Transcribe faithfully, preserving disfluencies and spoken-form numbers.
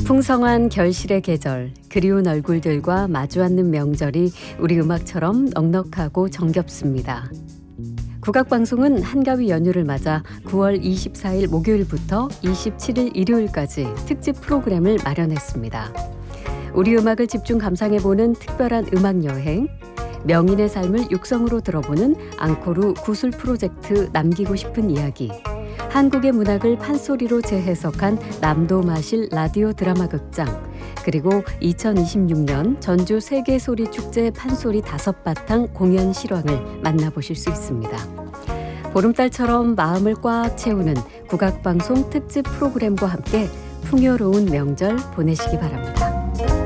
풍성한 결실의 계절, 그리운 얼굴들과 마주 앉는 명절이 우리 음악처럼 넉넉하고 정겹습니다. 국악방송은 한가위 연휴를 맞아 구월 이십사일 목요일부터 이십칠일 일요일까지 특집 프로그램을 마련했습니다. 우리 음악을 집중 감상해보는 특별한 음악여행, 명인의 삶을 육성으로 들어보는 앙코르 구술 프로젝트 남기고 싶은 이야기, 한국의 문학을 판소리로 재해석한 남도마실 라디오 드라마 극장, 그리고 이천이십육년 전주 세계소리축제 판소리 다섯 바탕 공연 실황을 만나보실 수 있습니다. 보름달처럼 마음을 꽉 채우는 국악방송 특집 프로그램과 함께 풍요로운 명절 보내시기 바랍니다.